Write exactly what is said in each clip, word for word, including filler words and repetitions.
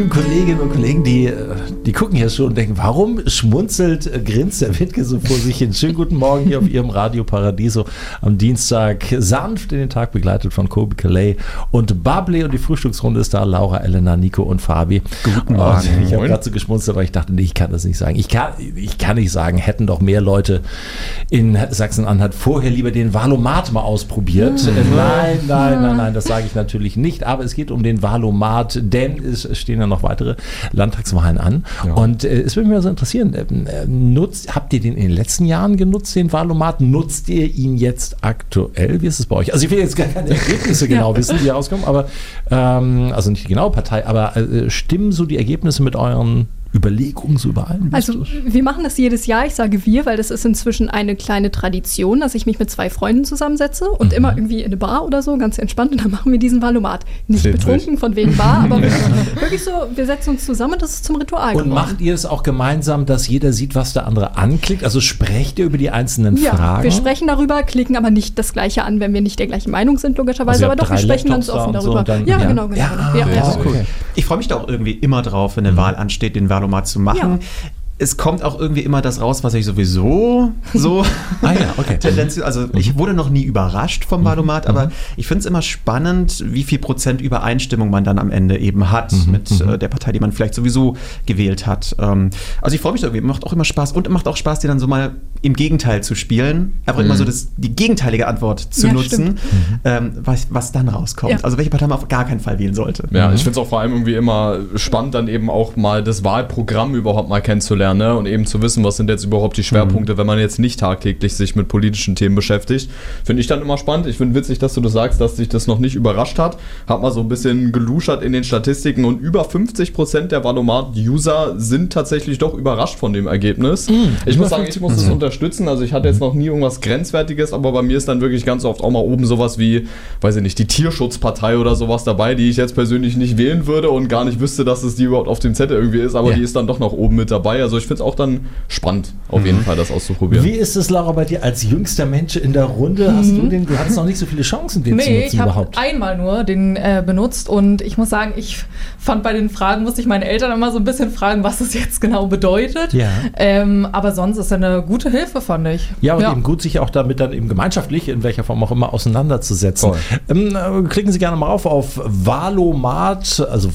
Kolleginnen und Kollegen, die, die gucken hier schon und denken, warum schmunzelt, äh, grinst der Wittke so vor sich hin? Schönen guten Morgen hier auf Ihrem Radio Paradiso am Dienstag. Sanft in den Tag begleitet von Colby Calais und Bubbly und die Frühstücksrunde ist da. Laura, Elena, Nico und Fabi. Guten Morgen. Und ich habe gerade so geschmunzelt, aber ich dachte, nee, ich kann das nicht sagen. Ich kann, ich kann nicht sagen, hätten doch mehr Leute in Sachsen-Anhalt vorher lieber den Valomat mal ausprobiert. Mhm. Nein, nein, nein, nein, das sage ich natürlich nicht. Aber es geht um den Valomat, denn es stehen ja noch weitere Landtagswahlen an. Ja. Und äh, es würde mich mal so interessieren, äh, nutzt, habt ihr den in den letzten Jahren genutzt, den Valomat? Nutzt ihr ihn jetzt aktuell? Wie ist es bei euch? Also ich will jetzt gar keine Ergebnisse genau wissen, die rauskommen, aber ähm, also nicht die genaue Partei, aber äh, stimmen so die Ergebnisse mit euren Überlegungen so überein? Also wir machen das jedes Jahr. Ich sage wir, weil das ist inzwischen eine kleine Tradition, dass ich mich mit zwei Freunden zusammensetze und mhm. immer irgendwie in eine Bar oder so, ganz entspannt, und dann machen wir diesen Valomat. Nicht Sehr betrunken richtig. Von wegen Bar, aber wirklich so, wir setzen uns zusammen und das ist zum Ritual geworden. Und macht ihr es auch gemeinsam, dass jeder sieht, was der andere anklickt? Also sprecht ihr über die einzelnen ja, Fragen? Wir sprechen darüber, klicken aber nicht das Gleiche an, wenn wir nicht der gleichen Meinung sind, logischerweise, also aber doch, wir sprechen ganz offen darüber. So dann, ja, ja, genau, genau. Ja, ja, ja, ja, cool. Okay. Ich freue mich da auch irgendwie immer drauf, wenn eine mhm. Wahl ansteht, den Valomat zu machen. Ja. Es kommt auch irgendwie immer das raus, was ich sowieso so ah, ja, okay. tendenziell, also ich wurde noch nie überrascht vom Valomat, aber mhm. ich finde es immer spannend, wie viel Prozent Übereinstimmung man dann am Ende eben hat mhm. mit äh, der Partei, die man vielleicht sowieso gewählt hat. Ähm, also ich freue mich da irgendwie, macht auch immer Spaß und macht auch Spaß, die dann so mal im Gegenteil zu spielen, einfach mhm. immer so das, die gegenteilige Antwort zu ja, nutzen, ähm, was, was dann rauskommt. Ja. Also welche Partei man auf gar keinen Fall wählen sollte. Ja, mhm. ich finde es auch vor allem irgendwie immer spannend, dann eben auch mal das Wahlprogramm überhaupt mal kennenzulernen. Ne? Und eben zu wissen, was sind jetzt überhaupt die Schwerpunkte, mhm. wenn man jetzt nicht tagtäglich sich mit politischen Themen beschäftigt. Finde ich dann immer spannend. Ich finde witzig, dass du das sagst, dass dich das noch nicht überrascht hat. Hab mal so ein bisschen geluschert in den Statistiken und über fünfzig Prozent der Valomat-User sind tatsächlich doch überrascht von dem Ergebnis. Mhm. Ich muss sagen, ich muss das mhm. unterstützen. Also ich hatte jetzt noch nie irgendwas Grenzwertiges, aber bei mir ist dann wirklich ganz oft auch mal oben sowas wie, weiß ich nicht, die Tierschutzpartei oder sowas dabei, die ich jetzt persönlich nicht wählen würde und gar nicht wüsste, dass es die überhaupt auf dem Zettel irgendwie ist, aber yeah. die ist dann doch noch oben mit dabei. Also ich finde es auch dann spannend, auf jeden mhm. Fall das auszuprobieren. Wie ist es, Laura, bei dir als jüngster Mensch in der Runde? Mhm. Hast du den, du hattest noch nicht so viele Chancen, den nee, zu nutzen ich überhaupt? Nee, ich habe einmal nur den äh, benutzt und ich muss sagen, ich fand bei den Fragen, musste ich meine Eltern immer so ein bisschen fragen, was es jetzt genau bedeutet. Ja. Ähm, aber sonst ist es eine gute Hilfe, fand ich. Ja, und ja. eben gut, sich auch damit dann eben gemeinschaftlich, in welcher Form auch immer, auseinanderzusetzen. Ähm, klicken Sie gerne mal auf auf Valomat, also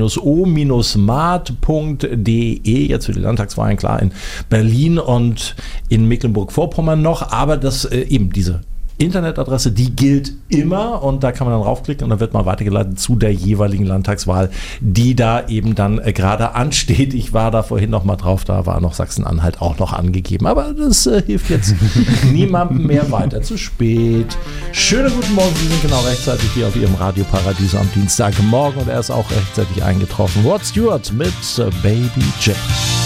wahl-o-mat punkt de, jetzt für die Landtagswahlen, klar, in Berlin und in Mecklenburg-Vorpommern noch, aber das äh, eben diese Internetadresse, die gilt immer und da kann man dann raufklicken und dann wird man weitergeleitet zu der jeweiligen Landtagswahl, die da eben dann äh, gerade ansteht. Ich war da vorhin noch mal drauf, da war noch Sachsen-Anhalt auch noch angegeben, aber das äh, hilft jetzt niemandem mehr weiter. Zu spät. Schönen guten Morgen, Sie sind genau rechtzeitig hier auf Ihrem Radio Paradiso am Dienstagmorgen und er ist auch rechtzeitig eingetroffen. Rod Stewart mit äh, Baby J.